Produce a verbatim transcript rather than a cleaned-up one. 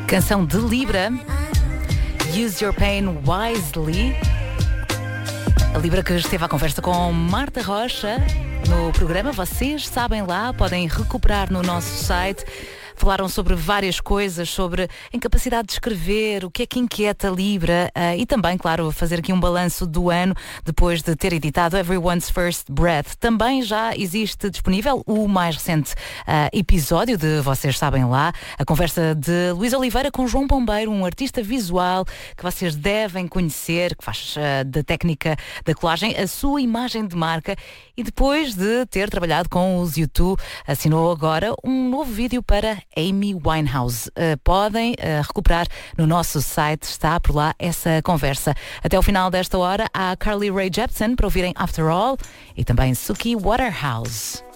Canção de Libra, Use Your Pain Wisely. A Libra que esteve à conversa com Marta Rocha no programa. Vocês sabem lá, podem recuperar no nosso site. Falaram sobre várias coisas, sobre a incapacidade de escrever, o que é que inquieta a Libra uh, e também, claro, fazer aqui um balanço do ano depois de ter editado Everyone's First Breath. Também já existe disponível o mais recente uh, episódio de Vocês Sabem Lá, a conversa de Luís Oliveira com João Pombeiro, um artista visual que vocês devem conhecer, que faz uh, da técnica da colagem a sua imagem de marca e depois de ter trabalhado com os U dois, assinou agora um novo vídeo para Amy Winehouse. Uh, podem uh, recuperar no nosso site, está por lá essa conversa. Até ao final desta hora há Carly Rae Jepsen para ouvirem After All e também Suki Waterhouse.